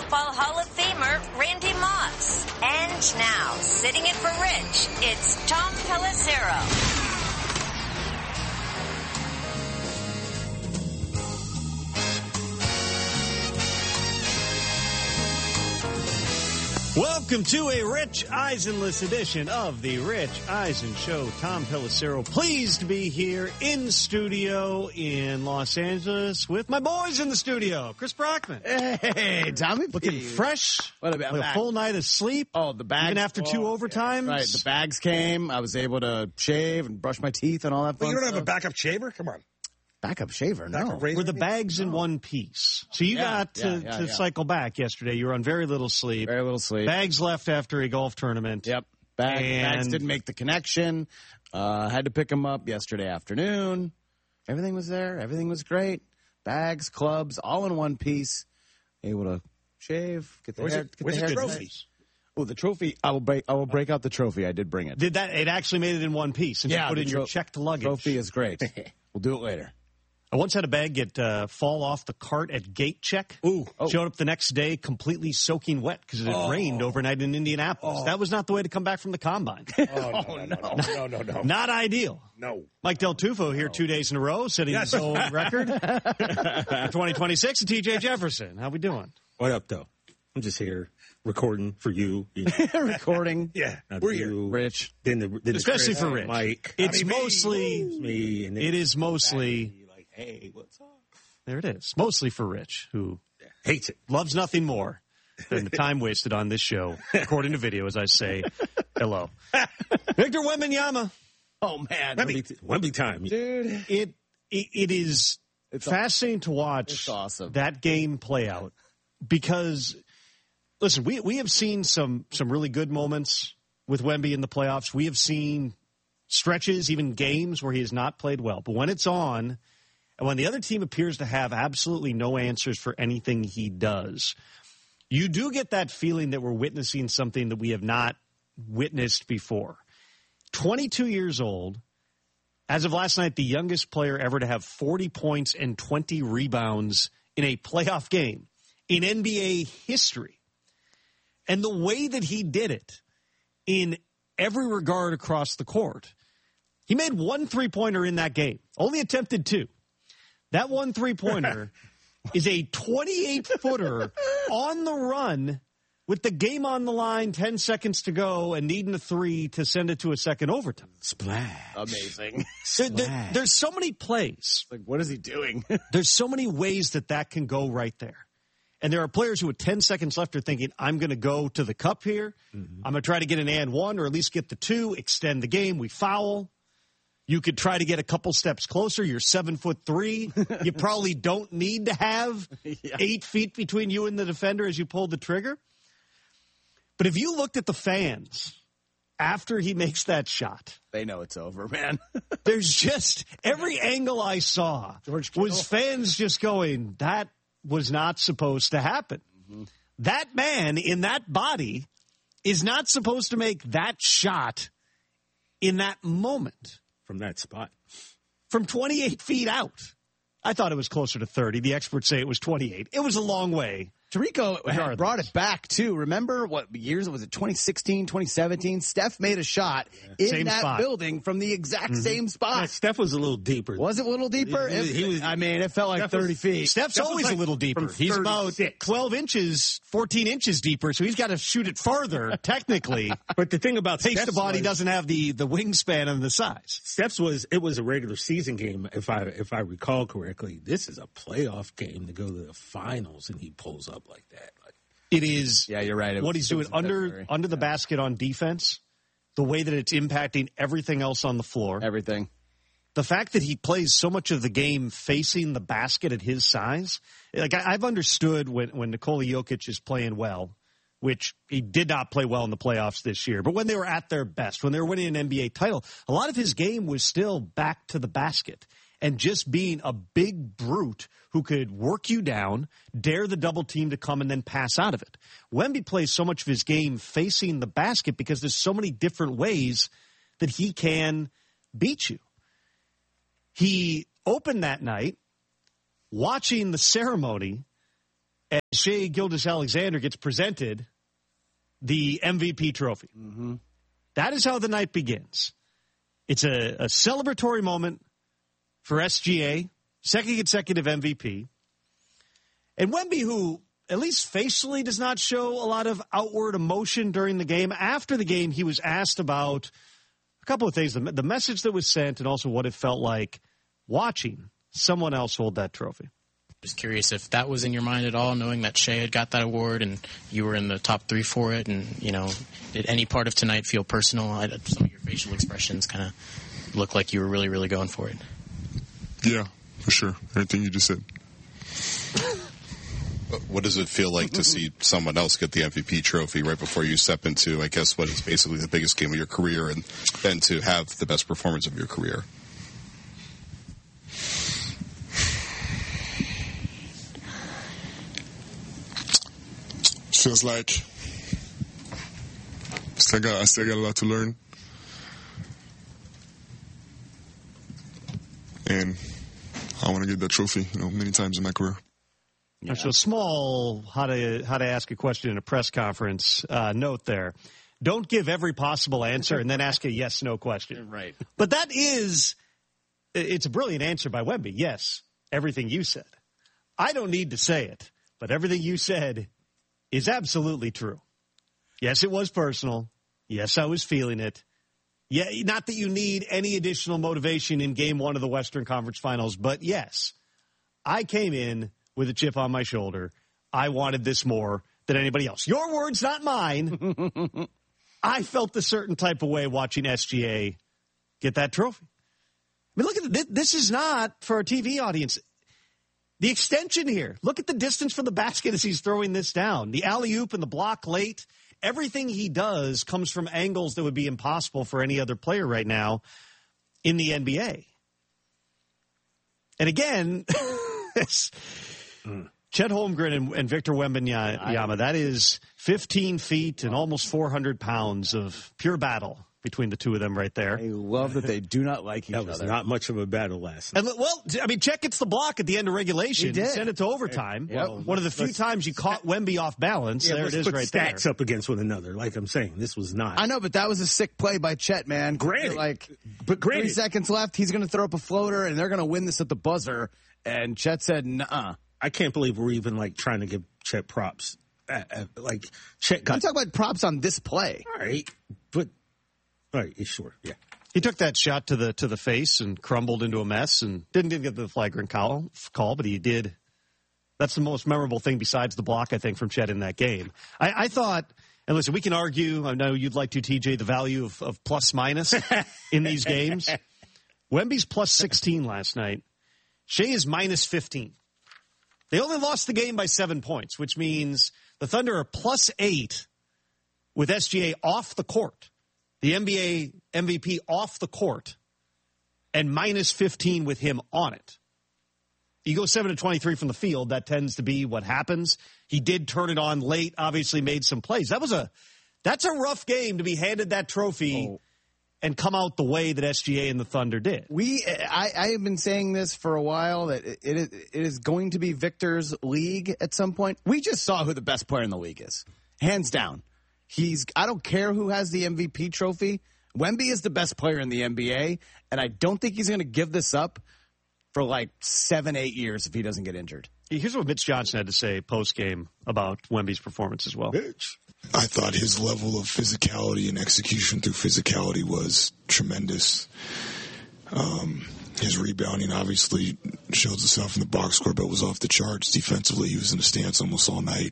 Football Hall of Famer Randy Moss. And now, sitting in for Rich, it's Tom Pelissero. Welcome to a Rich Eisenless edition of the Rich Eisen Show. Tom Pelissero, pleased to be here in studio in Los Angeles with my boys in the studio. Chris Brockman. Hey, Tommy. Looking fresh. What about a full night of sleep. Oh, the bags. Even after two overtimes. Right, the bags came. I was able to shave and brush my teeth and all that fun But you don't stuff. have a backup shaver? Come on. Backup shaver? No. Were the bags in one piece? So you got to cycle back yesterday. You were on very little sleep. Very little sleep. Bags left after a golf tournament. Yep. Bags didn't make the connection. Had to pick them up yesterday afternoon. Everything was there. Everything was great. Bags, clubs, all in one piece. Able to shave, get the hair. Where's the trophies? Oh, the trophy. I will break out the trophy. I did bring it. Did that? It actually made it in one piece and you put it in your checked luggage. Trophy is great. We'll do it later. I once had a bag get fall off the cart at gate check. Ooh. Oh. Showed up the next day completely soaking wet because it had rained overnight in Indianapolis. That was not the way to come back from the combine. No. Not ideal. No. Mike Del Tufo here 2 days in a row, setting his own record for 2026. And TJ Jefferson, how we doing? What up, though? I'm just here recording for you. Recording. Yeah. We're here. Rich. Then Especially Chris, for Rich. Mike. It's mostly me. And it is mostly. Like, hey, what's up? There it is. Mostly for Rich, who hates it. Loves nothing more than the time wasted on this show, according to video, as I say hello. Victor Wembanyama. Oh, man. Wembley time. Dude. It is fascinating to watch it's awesome. That game play out because, listen, we have seen some really good moments with Wemby in the playoffs. We have seen stretches, even games where he has not played well. But when it's on, and when the other team appears to have absolutely no answers for anything he does, you do get that feeling that we're witnessing something that we have not witnessed before. 22 years old, as of last night, the youngest player ever to have 40 points and 20 rebounds in a playoff game in NBA history. And the way that he did it in every regard across the court, he made one three-pointer in that game, only attempted two. That one three-pointer is a 28-footer on the run with the game on the line, 10 seconds to go, and needing a three to send it to a second overtime. Splash. Amazing. There's so many plays. Like, what is he doing? There's so many ways that can go right there. And there are players who with 10 seconds left are thinking, I'm going to go to the cup here. Mm-hmm. I'm going to try to get an and one or at least get the two, extend the game. We foul. You could try to get a couple steps closer. You're 7'3". You probably don't need to have 8 feet between you and the defender as you pull the trigger. But if you looked at the fans after he makes that shot, they know it's over, man. There's just every angle I saw was fans just going, that was not supposed to happen. Mm-hmm. That man in that body is not supposed to make that shot in that moment. From that spot. From 28 feet out. I thought it was closer to 30. The experts say it was 28. It was a long way. Tirico had brought it back, too. Remember what years was it? 2016, 2017? Steph made a shot in that spot. Building from the exact same spot. Yeah, Steph was a little deeper. Was it a little deeper? It felt like 30 feet. Steph's always like a little deeper. He's about 12 inches, 14 inches deeper, so he's got to shoot it farther, technically. But the thing about Steph's the body doesn't have the wingspan and the size. Steph's it was a regular season game, if I recall correctly. This is a playoff game to go to the finals, and he pulls up like that. It is. Yeah, you're right. What he's doing under the basket on defense, the way that it's impacting everything else on the floor. Everything. The fact that he plays so much of the game facing the basket at his size. Like I've understood when Nikola Jokic is playing well, which he did not play well in the playoffs this year, but when they were at their best, when they were winning an NBA title, a lot of his game was still back to the basket. And just being a big brute who could work you down, dare the double team to come and then pass out of it. Wemby plays so much of his game facing the basket because there's so many different ways that he can beat you. He opened that night watching the ceremony and Shai Gilgeous-Alexander gets presented the MVP trophy. Mm-hmm. That is how the night begins. It's a celebratory moment for SGA, second consecutive MVP. And Wemby, who at least facially does not show a lot of outward emotion during the game, after the game he was asked about a couple of things, the message that was sent and also what it felt like watching someone else hold that trophy. Just curious if that was in your mind at all, knowing that Shai had got that award and you were in the top 3 for it. And, did any part of tonight feel personal? Some of your facial expressions kind of look like you were really, really going for it. Yeah, for sure. Everything you just said. What does it feel like to see someone else get the MVP trophy right before you step into, I guess, what is basically the biggest game of your career, and then to have the best performance of your career? Feels like I still got a lot to learn. And I want to get that trophy, many times in my career. Yeah. So small, how to ask a question in a press conference note there. Don't give every possible answer and then ask a yes/no question. Right. But it's a brilliant answer by Wemby. Yes, everything you said. I don't need to say it, but everything you said is absolutely true. Yes, it was personal. Yes, I was feeling it. Yeah, not that you need any additional motivation in Game 1 of the Western Conference Finals, but yes, I came in with a chip on my shoulder. I wanted this more than anybody else. Your words, not mine. I felt a certain type of way watching SGA get that trophy. I mean, look at this is not for our TV audience. The extension here. Look at the distance from the basket as he's throwing this down. The alley-oop and the block late. Everything he does comes from angles that would be impossible for any other player right now in the NBA. And again, Chet Holmgren and Victor Wembanyama, that is 15 feet and almost 400 pounds of pure battle between the two of them right there. I love that they do not like each other. That was not much of a battle last night. And, well, I mean, Chet gets the block at the end of regulation. He did. Send it to overtime. Well, one of the few times you caught Wemby off balance. There it is right there. Stacks up against one another. Like I'm saying, this was not. I know, but that was a sick play by Chet, man. Granted. But 3 seconds left. He's going to throw up a floater, and they're going to win this at the buzzer. And Chet said, nuh-uh. I can't believe we're even, trying to give Chet props. Chet got... I'm talking about props on this play. All right, but... All right, sure, yeah. He took that shot to the face and crumbled into a mess and didn't get the flagrant call, but he did. That's the most memorable thing besides the block, I think, from Chet in that game. I thought, and listen, we can argue, I know you'd like to, TJ, the value of plus-minus in these games. Wemby's plus 16 last night. Shai is minus 15. They only lost the game by 7 points, which means the Thunder are plus 8 with SGA off the court. The NBA MVP off the court, and minus 15 with him on it. You go 7 of 23 from the field, that tends to be what happens. He did turn it on late, obviously made some plays. That's a rough game to be handed that trophy and come out the way that SGA and the Thunder did. I have been saying this for a while, that it is going to be Victor's league at some point. We just saw who the best player in the league is, hands down. I don't care who has the MVP trophy. Wemby is the best player in the NBA, and I don't think he's going to give this up for 7-8 years if he doesn't get injured. Here's what Mitch Johnson had to say post-game about Wemby's performance as well. I thought his level of physicality and execution through physicality was tremendous. His rebounding obviously shows itself in the box score, but was off the charts. Defensively, he was in the stance almost all night.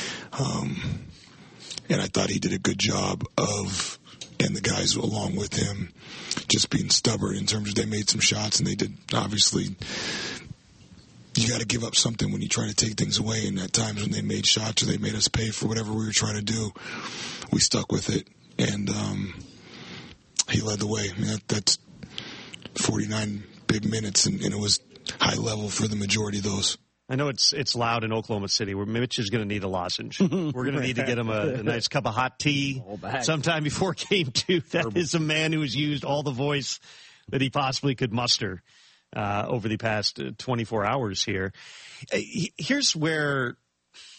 And I thought he did a good job and the guys along with him, just being stubborn in terms of they made some shots, and they did, obviously, you got to give up something when you try to take things away. And at times when they made shots or they made us pay for whatever we were trying to do, we stuck with it. And he led the way. I mean, that's 49 big minutes, and it was high level for the majority of those. I know it's loud in Oklahoma City where Mitch is going to need a lozenge. We're going to need to get him a nice cup of hot tea sometime before Game 2. That is a man who has used all the voice that he possibly could muster over the past 24 hours here. Here's where